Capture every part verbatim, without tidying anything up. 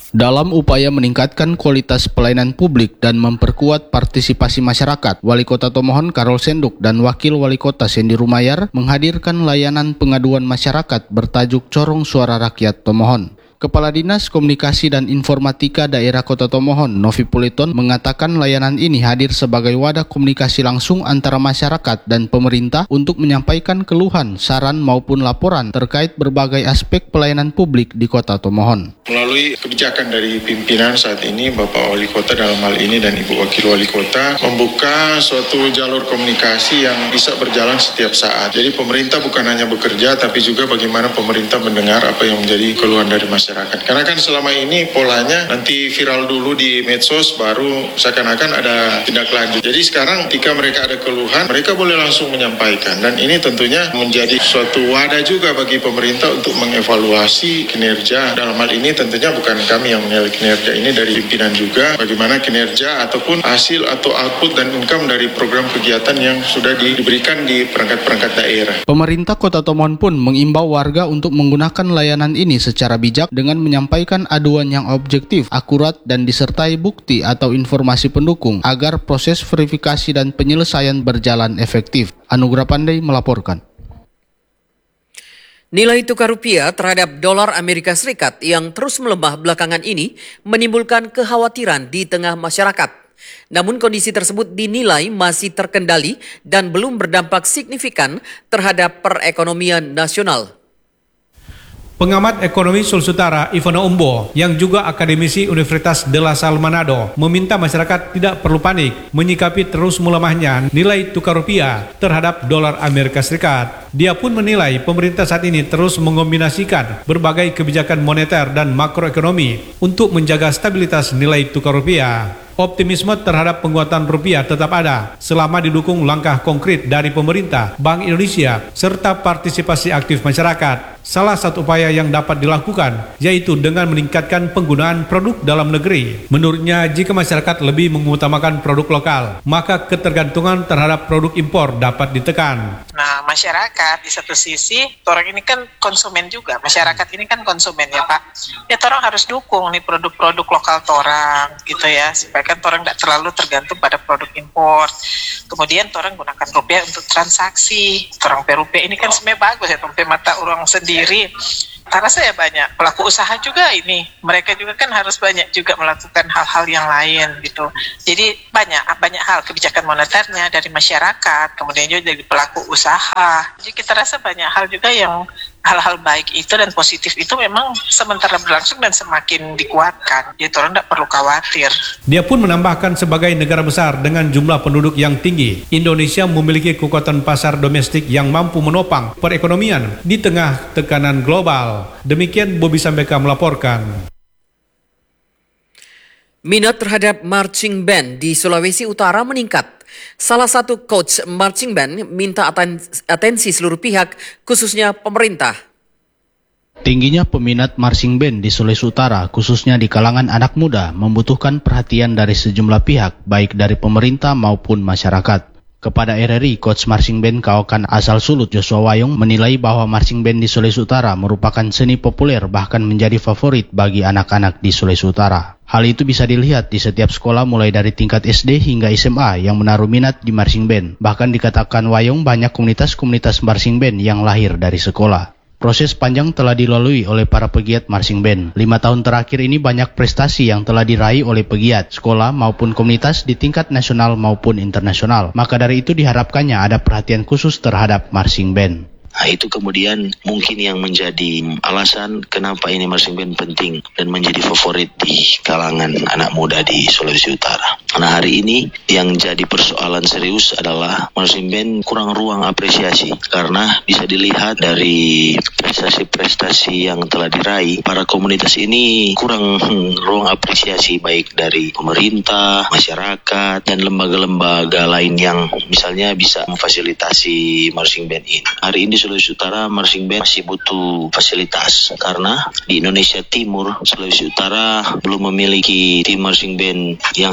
Dalam upaya meningkatkan kualitas pelayanan publik dan memperkuat partisipasi masyarakat, Wali Kota Tomohon Karol Senduk dan Wakil Wali Kota Sendi Rumayar menghadirkan layanan pengaduan masyarakat bertajuk Corong Suara Rakyat Tomohon. Kepala Dinas Komunikasi dan Informatika Daerah Kota Tomohon, Novi Puliton, mengatakan layanan ini hadir sebagai wadah komunikasi langsung antara masyarakat dan pemerintah untuk menyampaikan keluhan, saran maupun laporan terkait berbagai aspek pelayanan publik di Kota Tomohon. Melalui kebijakan dari pimpinan saat ini, Bapak Wali Kota dalam hal ini dan Ibu Wakil Wali Kota, membuka suatu jalur komunikasi yang bisa berjalan setiap saat. Jadi pemerintah bukan hanya bekerja, tapi juga bagaimana pemerintah mendengar apa yang menjadi keluhan dari masyarakat. Karena kan selama ini polanya nanti viral dulu di medsos, baru seakan-akan ada tindak lanjut. Jadi sekarang ketika mereka ada keluhan, mereka boleh langsung menyampaikan. Dan ini tentunya menjadi suatu wadah juga bagi pemerintah untuk mengevaluasi kinerja. Dalam hal ini tentunya bukan kami yang menilai kinerja, ini dari pimpinan juga. Bagaimana kinerja ataupun hasil atau output dan income dari program kegiatan yang sudah diberikan di perangkat-perangkat daerah. Pemerintah Kota Tomohon pun mengimbau warga untuk menggunakan layanan ini secara bijak dengan menyampaikan aduan yang objektif, akurat, dan disertai bukti atau informasi pendukung agar proses verifikasi dan penyelesaian berjalan efektif. Anugrah Pandai melaporkan. Nilai tukar rupiah terhadap dolar Amerika Serikat yang terus melemah belakangan ini menimbulkan kekhawatiran di tengah masyarakat. Namun kondisi tersebut dinilai masih terkendali dan belum berdampak signifikan terhadap perekonomian nasional. Pengamat ekonomi Sulawesi Utara Ivana Umbo yang juga akademisi Universitas de la Salle Manado meminta masyarakat tidak perlu panik menyikapi terus melemahnya nilai tukar rupiah terhadap dolar Amerika Serikat. Dia pun menilai pemerintah saat ini terus mengombinasikan berbagai kebijakan moneter dan makroekonomi untuk menjaga stabilitas nilai tukar rupiah. Optimisme terhadap penguatan rupiah tetap ada selama didukung langkah konkret dari pemerintah, Bank Indonesia, serta partisipasi aktif masyarakat. Salah satu upaya yang dapat dilakukan yaitu dengan meningkatkan penggunaan produk dalam negeri. Menurutnya, jika masyarakat lebih mengutamakan produk lokal, maka ketergantungan terhadap produk impor dapat ditekan. Nah, masyarakat di satu sisi, orang ini kan konsumen juga. Masyarakat ini kan konsumen ya Pak. Ya orang harus dukung nih produk-produk lokal orang gitu ya, supaya kan orang tidak terlalu tergantung pada produk impor. Kemudian orang gunakan rupiah untuk transaksi. Orang rupiah ini kan sebenarnya bagus ya, tempe mata orang sendiri. Karena saya banyak pelaku usaha juga ini, mereka juga kan harus banyak juga melakukan hal-hal yang lain gitu. Jadi banyak banyak hal kebijakan moneternya dari masyarakat, kemudian juga dari pelaku usaha. Jadi kita rasa banyak hal juga yang hal-hal baik itu dan positif itu memang sementara berlangsung dan semakin dikuatkan. Jadi orang tidak perlu khawatir. Dia pun menambahkan sebagai negara besar dengan jumlah penduduk yang tinggi, Indonesia memiliki kekuatan pasar domestik yang mampu menopang perekonomian di tengah tekanan global. Demikian Bobby Sambeka melaporkan. Minat terhadap marching band di Sulawesi Utara meningkat. Salah satu coach marching band minta atensi seluruh pihak, khususnya pemerintah. Tingginya peminat marching band di Sulawesi Utara, khususnya di kalangan anak muda, membutuhkan perhatian dari sejumlah pihak, baik dari pemerintah maupun masyarakat. Kepada R R I, coach marching band kawakan asal Sulut Joshua Wayong menilai bahwa marching band di Sulawesi Utara merupakan seni populer bahkan menjadi favorit bagi anak-anak di Sulawesi Utara. Hal itu bisa dilihat di setiap sekolah mulai dari tingkat S D hingga S M A yang menaruh minat di marching band. Bahkan dikatakan Wayong banyak komunitas-komunitas marching band yang lahir dari sekolah. Proses panjang telah dilalui oleh para pegiat marching band. Lima tahun terakhir ini banyak prestasi yang telah diraih oleh pegiat, sekolah maupun komunitas di tingkat nasional maupun internasional. Maka dari itu diharapkannya ada perhatian khusus terhadap marching band. Nah, itu kemudian mungkin yang menjadi alasan kenapa ini marching band penting dan menjadi favorit di kalangan anak muda di Sulawesi Utara. Nah, hari ini yang jadi persoalan serius adalah marching band kurang ruang apresiasi karena bisa dilihat dari prestasi-prestasi yang telah diraih, para komunitas ini kurang hmm, ruang apresiasi baik dari pemerintah, masyarakat, dan lembaga-lembaga lain yang misalnya bisa memfasilitasi marching band ini. Hari ini Sulawesi Utara marching band masih butuh fasilitas karena di Indonesia Timur, Sulawesi Utara belum memiliki tim marching band yang sesuai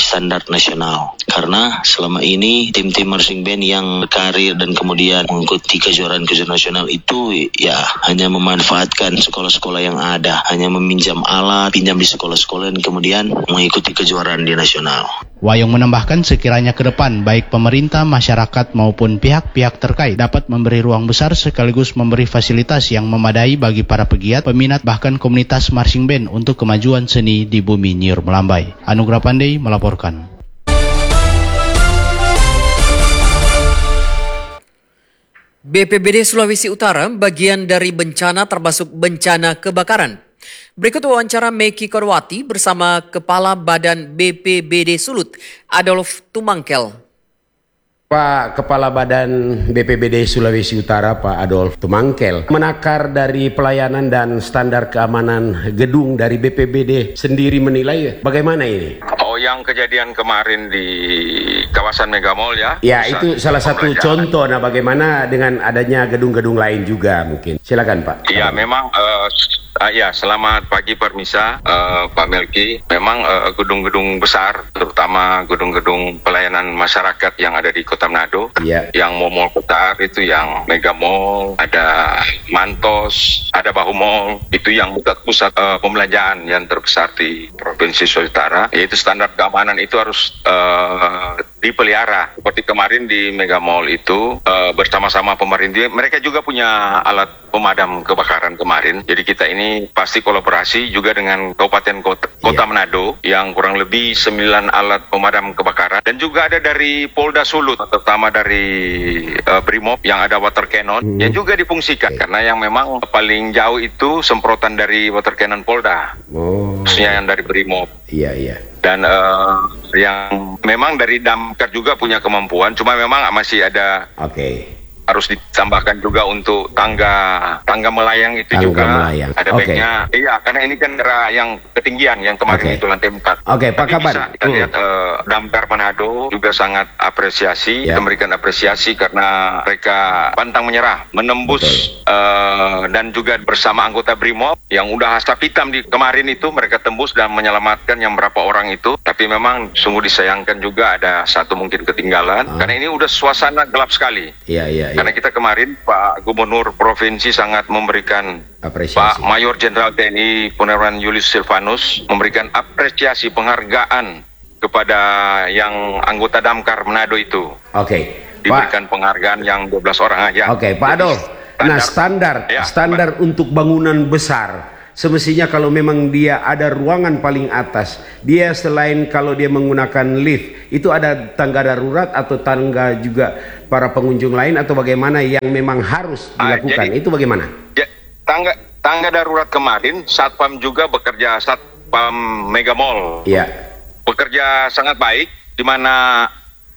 standar nasional. Karena selama ini tim-tim marching band yang karir dan kemudian mengikuti kejuaraan-kejuaraan nasional itu ya hanya memanfaatkan sekolah-sekolah yang ada, hanya meminjam alat, pinjam di sekolah-sekolah dan kemudian mengikuti kejuaraan di nasional. Wayung menambahkan sekiranya ke depan baik pemerintah, masyarakat maupun pihak-pihak terkait dapat memberi ruang besar sekaligus memberi fasilitas yang memadai bagi para pegiat, peminat bahkan komunitas marching band untuk kemajuan seni di bumi Nyir Melambai. Anugrah Pandey melaporkan. B P B D Sulawesi Utara bagian dari bencana termasuk bencana kebakaran. Berikut wawancara Meki Korwati bersama Kepala Badan B P B D Sulut, Adolf Tumangkel. Pak Kepala Badan B P B D Sulawesi Utara, Pak Adolf Tumangkel, menakar dari pelayanan dan standar keamanan gedung dari B P B D sendiri menilai bagaimana ini? Oh, yang kejadian kemarin di kawasan Mega Mall ya? Ya, itu salah satu contoh. Nah, bagaimana dengan adanya gedung-gedung lain juga mungkin? Silakan, Pak. Iya, memang uh, uh, ya selamat pagi Permisa, uh, Pak Melki. Memang uh, gedung-gedung besar, terutama gedung-gedung pelayanan masyarakat yang ada di Kota Manado, ya. Yang Mall besar itu yang Mega Mall, ada Mantos, ada Bahu Mall, itu yang pusat-pusat uh, pembelanjaan yang terbesar di Provinsi Sulawesi Utara. Yaitu standar keamanan itu harus uh, dipelihara. Seperti kemarin di Mega Mall itu uh, bersama-sama pemerintah, mereka juga punya alat pemadam kebakaran kemarin. Jadi kita ini pasti kolaborasi juga dengan Kabupaten Kota, Kota yeah. Manado yang kurang lebih sembilan alat pemadam kebakaran, dan juga ada dari Polda Sulut, terutama dari uh, Brimob yang ada water cannon mm. yang juga difungsikan okay. Karena yang memang paling jauh itu semprotan dari water cannon Polda, oh. khususnya yang dari Brimob. Iya iya. Dan uh, yang memang dari damkar juga punya kemampuan, cuma memang masih ada okay. harus ditambahkan juga untuk tangga tangga melayang itu tangga juga melayang. Ada okay. baiknya. Iya, karena ini kan daerah yang ketinggian yang kemarin okay. itu lantai empat. Oke, okay, Pak Kaban. Bisa kita lihat hmm. uh, damkar Manado juga sangat apresiasi, yeah. memberikan apresiasi karena mereka pantang menyerah, menembus uh, dan juga bersama anggota Brimob yang udah asap hitam di kemarin itu mereka tembus dan menyelamatkan yang berapa orang itu. Tapi memang sungguh disayangkan juga ada satu mungkin ketinggalan ah. karena ini udah suasana gelap sekali. Iya, iya. Karena kita kemarin Pak Gubernur Provinsi sangat memberikan apresiasi. Pak Mayor Jenderal T N I Purnawirawan Julius Silvanus memberikan apresiasi penghargaan kepada yang anggota Damkar Manado itu. Oke. Okay. Diberikan Pak, penghargaan yang dua belas orang aja. Oke, okay, Pak Adolf. Nah, standar ya, standar Pak. Untuk bangunan besar semestinya kalau memang dia ada ruangan paling atas, dia selain kalau dia menggunakan lift, itu ada tangga darurat atau tangga juga para pengunjung lain atau bagaimana yang memang harus dilakukan? Ah, jadi, itu bagaimana? Ya, tangga tangga darurat kemarin Satpam juga bekerja, Satpam Mega Mall. Iya. Bekerja sangat baik, di mana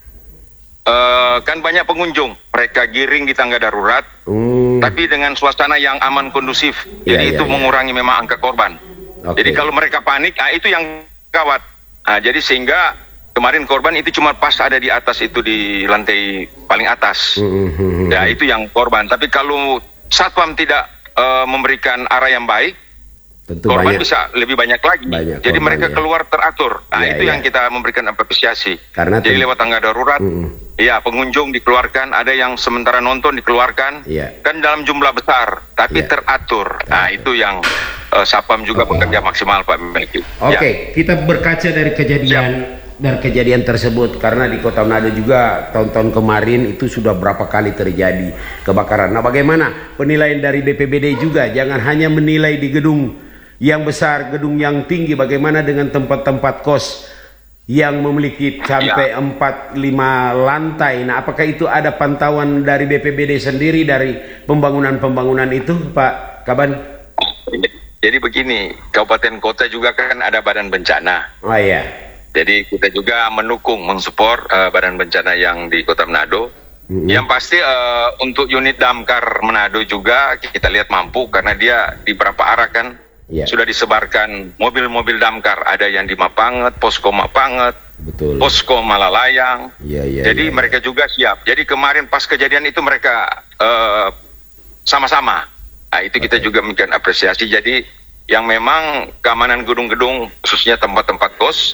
uh, kan banyak pengunjung, mereka giring di tangga darurat. Hmm. Tapi dengan suasana yang aman kondusif, ya, jadi ya, itu ya. mengurangi memang angka korban. Okay. Jadi kalau mereka panik, ah, itu yang gawat. Ah, jadi sehingga kemarin korban itu cuma pas ada di atas itu di lantai paling atas. Mm-hmm. Ya itu yang korban. Tapi kalau Satpam tidak uh, memberikan arah yang baik, tentu korban banyak. Bisa lebih banyak lagi. Banyak jadi korban, mereka ya. keluar teratur. Nah ya, itu ya. yang kita memberikan apresiasi. Karena jadi lewat tangga darurat. Mm-hmm. Iya, pengunjung dikeluarkan, ada yang sementara nonton dikeluarkan, yeah. kan dalam jumlah besar, tapi yeah. teratur. Nah, itu yang uh, Satpam juga okay. bekerja maksimal, Pak Melki. Oke, okay. ya. Kita berkaca dari kejadian Siap. dari kejadian tersebut, karena di Kota Manado juga tahun-tahun kemarin itu sudah berapa kali terjadi kebakaran. Nah, bagaimana penilaian dari B P B D juga? Jangan hanya menilai di gedung yang besar, gedung yang tinggi, bagaimana dengan tempat-tempat kos yang memiliki sampai ya. empat lima lantai. Nah, apakah itu ada pantauan dari B P B D sendiri dari pembangunan-pembangunan itu, Pak Kaban? Jadi begini, kabupaten kota juga kan ada badan bencana. Oh iya. Jadi kita juga mendukung, mensupport uh, badan bencana yang di Kota Manado. Mm-hmm. Yang pasti uh, untuk unit damkar Manado juga kita lihat mampu karena dia di beberapa arah kan. Yeah. Sudah disebarkan mobil-mobil damkar, ada yang di Mapanget, posko Mapanget, betul. Posko Malalayang. Yeah, yeah, Jadi yeah, mereka yeah. juga siap. Jadi kemarin pas kejadian itu mereka uh, sama-sama. Nah, itu okay. kita juga memberikan apresiasi. Jadi yang memang keamanan gedung-gedung, khususnya tempat-tempat kos,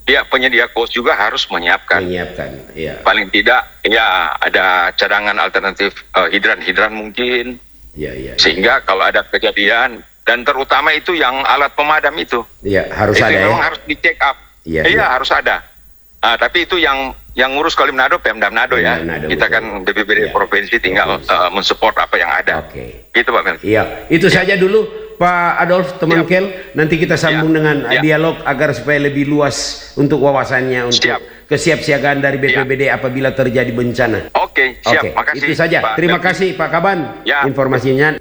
ya penyedia kos juga harus menyiapkan. Menyiapkan, ya. Paling tidak, ya ada cadangan alternatif uh, hidran-hidran mungkin. Ya, ya. Sehingga kalau ada kejadian, dan terutama itu yang alat pemadam itu. Ya, harus itu ada memang ya. harus dicek up. Iya, ya, ya. harus ada. Nah, tapi itu yang yang ngurus Kolim Nado, Pemda Manado ya. Manado, kita betul. kan B P B D ya. Provinsi tinggal uh, mensupport apa yang ada. Oke. Gitu Pak Melki. Iya, itu ya. saja dulu Pak Adolf, teman Siap. Kel. Nanti kita sambung Ya. dengan Ya. dialog agar supaya lebih luas untuk wawasannya untuk Siap. kesiapsiagaan dari B P B D ya. apabila terjadi bencana. Oke, siap. Oke, Makasih. itu saja. Pak Terima Melki. kasih Pak Kaban Ya. informasinya.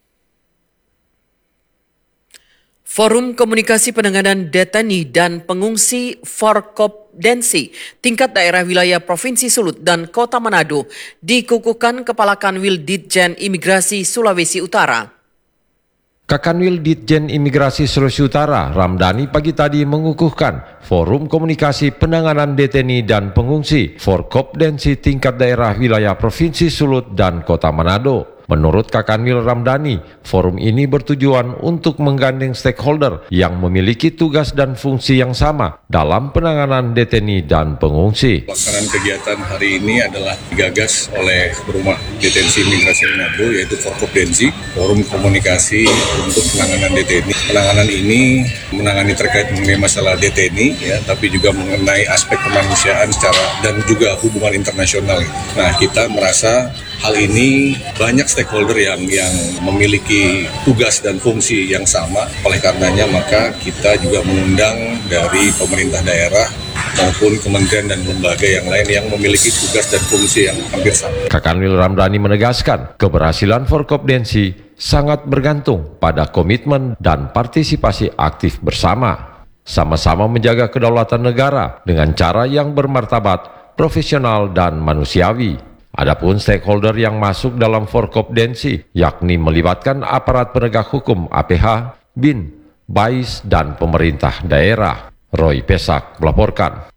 Forum Komunikasi Penanganan Deteni dan Pengungsi Forkopdensi tingkat daerah wilayah Provinsi Sulut dan Kota Manado dikukuhkan Kepala Kanwil Ditjen Imigrasi Sulawesi Utara. Kakanwil Ditjen Imigrasi Sulawesi Utara, Ramdhani pagi tadi mengukuhkan Forum Komunikasi Penanganan Deteni dan Pengungsi Forkopdensi tingkat daerah wilayah Provinsi Sulut dan Kota Manado. Menurut Kakanwil Ramdhani, forum ini bertujuan untuk menggandeng stakeholder yang memiliki tugas dan fungsi yang sama dalam penanganan deteni dan pengungsi. Pelaksanaan kegiatan hari ini adalah digagas oleh Rumah Detensi Imigrasi Manado, yaitu Forkopdensi, Forum Komunikasi untuk Penanganan Deteni. Penanganan ini menangani terkait mengenai masalah deteni, ya, tapi juga mengenai aspek kemanusiaan secara dan juga hubungan internasional. Nah, kita merasa hal ini banyak stakeholder yang yang memiliki tugas dan fungsi yang sama. Oleh karenanya maka kita juga mengundang dari pemerintah daerah maupun kementerian dan lembaga yang lain yang memiliki tugas dan fungsi yang hampir sama. Kakanwil Ramdhani menegaskan keberhasilan Forkopdensi sangat bergantung pada komitmen dan partisipasi aktif bersama. Sama-sama menjaga kedaulatan negara dengan cara yang bermartabat, profesional dan manusiawi. Adapun stakeholder yang masuk dalam Forkopdensi, yakni melibatkan aparat penegak hukum A P H, B I N, B A I S, dan pemerintah daerah. Roy Pesak melaporkan.